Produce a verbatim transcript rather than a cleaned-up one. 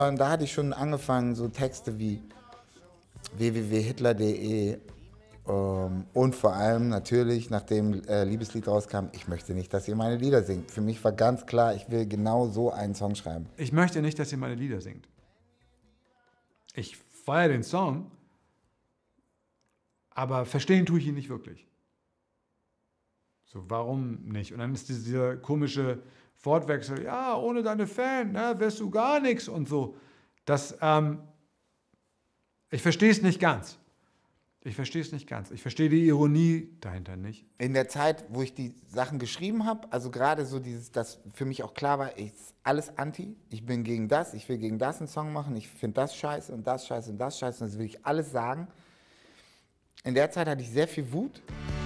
Und da hatte ich schon angefangen, so Texte wie w w w punkt hitler punkt de ähm, und vor allem natürlich, nachdem äh, Liebeslied rauskam, ich möchte nicht, dass ihr meine Lieder singt. Für mich war ganz klar, ich will genau so einen Song schreiben. Ich möchte nicht, dass ihr meine Lieder singt. Ich feiere den Song, aber verstehen tue ich ihn nicht wirklich. So, warum nicht? Und dann ist dieser komische Wortwechsel, ja, ohne deine Fan, ne, wärst du gar nichts und so. Das, ähm, ich verstehe es nicht ganz. Ich verstehe es nicht ganz. Ich verstehe die Ironie dahinter nicht. In der Zeit, wo ich die Sachen geschrieben habe, also gerade so dieses, dass für mich auch klar war, ich alles anti, ich bin gegen das, ich will gegen das einen Song machen, ich finde das scheiße und das scheiße und das scheiße und das will ich alles sagen. In der Zeit hatte ich sehr viel Wut.